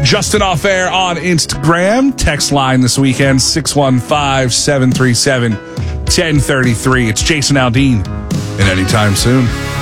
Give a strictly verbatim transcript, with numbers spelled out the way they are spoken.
Justin Off Air on Instagram. Text line this weekend, six one five, seven three seven, one zero three three. It's Jason Aldean. And anytime soon.